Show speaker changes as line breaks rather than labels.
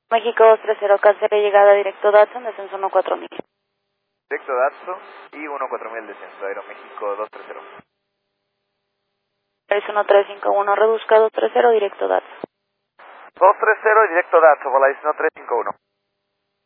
México 230, cancele llegada directo Datsun, descenso 14000.
Directo Datsun y 14000 descenso, Aeroméxico 230.
1351, reduzca 230, directo Datsun.
230, directo Datsun, Volaris 1351.